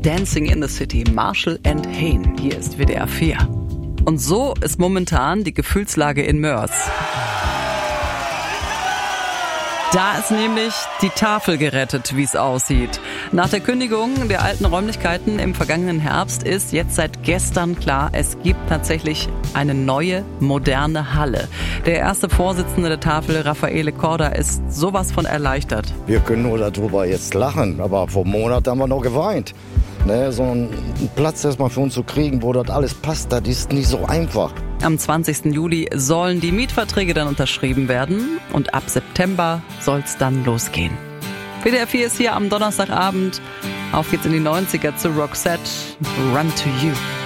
Dancing in the City, Marshall and Hayne. Hier ist WDR 4. Und so ist momentan die Gefühlslage in Moers. Da ist nämlich die Tafel gerettet, wie es aussieht. Nach der Kündigung der alten Räumlichkeiten im vergangenen Herbst ist jetzt seit gestern klar, es gibt tatsächlich eine neue, moderne Halle. Der erste Vorsitzende der Tafel, Raffaele Corda, ist sowas von erleichtert. Wir können nur darüber jetzt lachen, aber vor einem Monat haben wir noch geweint. Ne, so einen Platz erstmal für uns zu kriegen, wo das alles passt, das ist nicht so einfach. Am 20. Juli sollen die Mietverträge dann unterschrieben werden und ab September soll es dann losgehen. WDR 4 ist hier am Donnerstagabend. Auf geht's in die 90er zu Roxette, Run to You.